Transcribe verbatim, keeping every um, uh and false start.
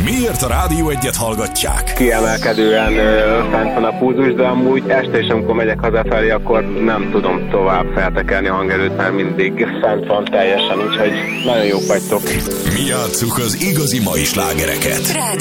Miért a Rádió Egyet hallgatják? Kiemelkedően ö, fent van a pulzus, de amúgy este is, amikor megyek hazafelé, akkor nem tudom tovább feltekerni a hangerőt, mert mindig fent van teljesen, úgyhogy nagyon jók vagytok. Mi játsszuk az igazi mai slágereket.